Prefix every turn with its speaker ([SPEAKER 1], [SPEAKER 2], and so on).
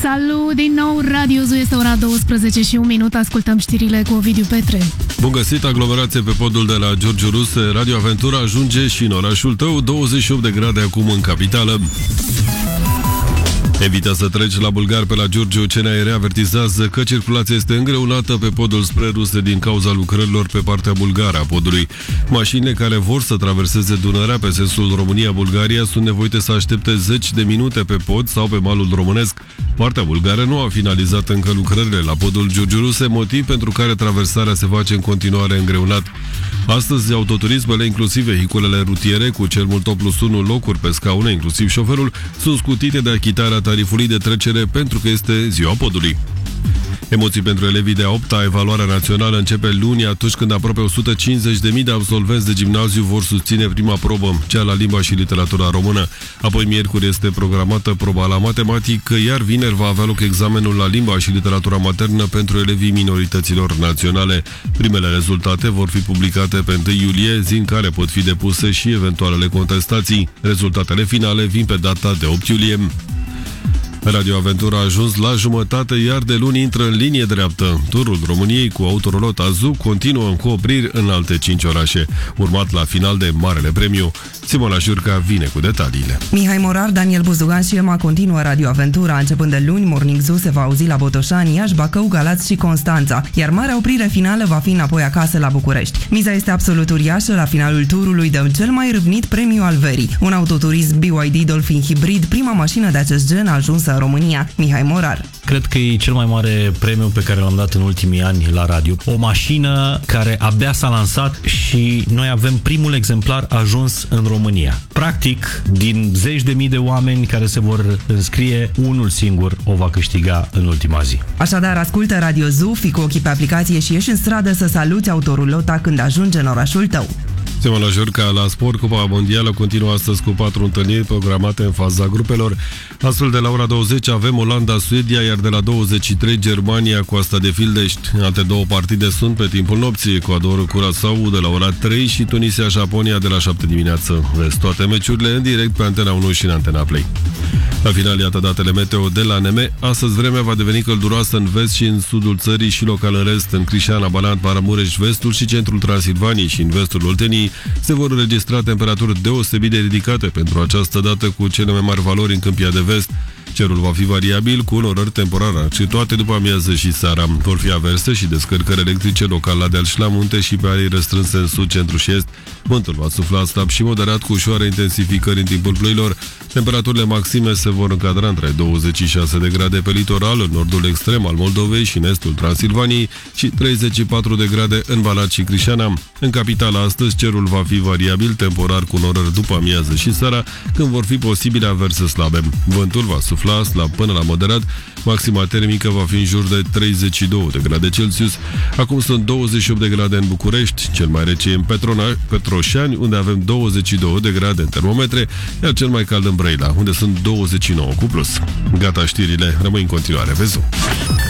[SPEAKER 1] Salut din nou, Radio Zoo, este ora 12 și un minut, ascultăm știrile cu Ovidiu Petre.
[SPEAKER 2] Bun găsit, aglomerație pe podul de la Giurgiu Ruse, Radio Aventura ajunge și în orașul tău, 28 de grade acum în capitală. Evita să treci la Bulgar pe la Giurgiu. CNAR avertizează că circulația este îngreunată pe podul spre Ruse din cauza lucrărilor pe partea bulgară a podului. Mașinile care vor să traverseze Dunărea pe sensul România-Bulgaria sunt nevoite să aștepte 10 de minute pe pod sau pe malul românesc. Partea bulgară nu a finalizat încă lucrările la podul Giurgiu Ruse, motiv pentru care traversarea se face în continuare îngreunat. Astăzi, autoturismele, inclusiv vehiculele rutiere, cu cel mult 8+1 locuri pe scaune, inclusiv șoferul, sunt scutite de achitarea tarifului de trecere pentru că este ziua podului. Emoții pentru elevii de a 8-a, evaluarea națională începe luni, atunci când aproape 150.000 de absolvenți de gimnaziu vor susține prima probă, cea la limba și literatura română. Apoi miercuri este programată proba la matematică, iar vineri va avea loc examenul la limba și literatura maternă pentru elevii minorităților naționale. Primele rezultate vor fi publicate pe 1 iulie, zi în care pot fi depuse și eventualele contestații. Rezultatele finale vin pe data de 8 iulie. Radio Aventura a ajuns la jumătate, iar de luni intră în linie dreaptă. Turul României cu autorolot Azu continuă cu opriri în alte 5 orașe, urmat la final de Marele Premiu. Simona Jurca vine cu detaliile.
[SPEAKER 3] Mihai Morar, Daniel Buzugan și Ema continuă Radio Aventura. Începând de luni, Morning Zoo se va auzi la Botoșani, Iași, Bacău, Galați și Constanța, iar marea oprire finală va fi înapoi acasă la București. Miza este absolut uriașă, la finalul turului dăm cel mai râvnit premiu al verii. Un autoturism BYD Dolphin Hybrid, prima mașină de acest gen ajunsă în România. Mihai Morar.
[SPEAKER 4] Cred că e cel mai mare premiu pe care l-am dat în ultimii ani la radio. O mașină care abia s-a lansat și noi avem primul exemplar ajuns în România. Practic, din zeci de mii de oameni care se vor înscrie, unul singur o va câștiga în ultima zi.
[SPEAKER 3] Așadar, ascultă Radio Zoo, fii cu ochii pe aplicație și ieși în stradă să saluți autorulota când ajunge în orașul tău.
[SPEAKER 2] Simona Jurca, la sport, Cupa Mondială continuă astăzi cu 4 întâlniri programate în faza grupelor. Astfel, de la ora 20 avem Olanda-Suedia, iar de la 23 Germania, Coasta de Fildești. Alte două partide sunt pe timpul nopții, Ecuador, Curaçao de la ora 3 și Tunisia-Japonia de la 7 dimineață. Vezi toate meciurile în direct pe Antena 1 și în Antena Play. La final, iată datele meteo de la NM. Astăzi vremea va deveni călduroasă în vest și în sudul țării și local în rest. În Crișana, Banat, Maramureș, vestul și centrul Transilvaniei și în vestul Olteniei se vor înregistra temperaturi deosebit de ridicate pentru această dată, cu cele mai mari valori în Câmpia de Vest. Cerul va fi variabil, cu unorări temporare accentuate după amiază și seara. Vor fi averse și descărcări electrice local la deal și la munte și pe arii restrânse în sud, centru și est. Vântul va sufla slab și moderat, cu ușoare intensificări în timpul ploilor. Temperaturile maxime se vor încadra între 26 de grade pe litoral, în nordul extrem al Moldovei și în estul Transilvaniei, și 34 de grade în Banat și Crișana. În capitală astăzi cerul va fi variabil, temporar cu norări după amiază și seara, când vor fi posibile averse slabe. Vântul va sufla slab până la moderat, maxima termică va fi în jur de 32 de grade Celsius. Acum sunt 28 de grade în București, cel mai rece în Petroșani, unde avem 22 de grade în termometre, iar cel mai cald în Brăila, unde sunt 29 cu plus. Gata știrile, rămâi în continuare pe Zoo.